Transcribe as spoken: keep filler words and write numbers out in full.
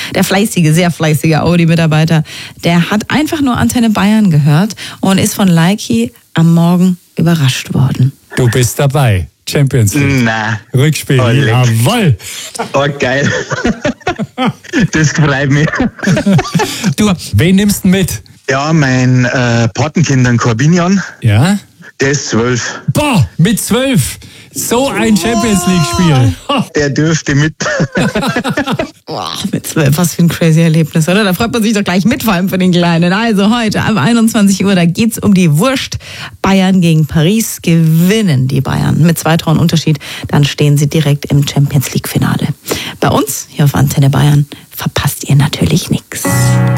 Der fleißige, sehr fleißige Audi-Mitarbeiter, der hat einfach nur Antenne Bayern gehört und ist von Leiki am Morgen überrascht worden. Du bist dabei. Champions League. Na. Rückspiel. Oh, jawohl. Oh, geil. Das freut mich. Du, wen nimmst du mit? Ja, mein äh, Patenkind, ein Corbinian, Ja? der ist zwölf. Boah, mit zwölf. So ein Champions League-Spiel. Der dürfte mit. Boah, mit zwölf, was für ein crazy Erlebnis, oder? Da freut man sich doch gleich mit, vor allem für den Kleinen. Also heute ab einundzwanzig Uhr, da geht's um die Wurst. Bayern gegen Paris. Gewinnen die Bayern mit zwei Toren Unterschied, dann stehen sie direkt im Champions League-Finale. Bei uns, hier auf Antenne Bayern, verpasst ihr natürlich nichts.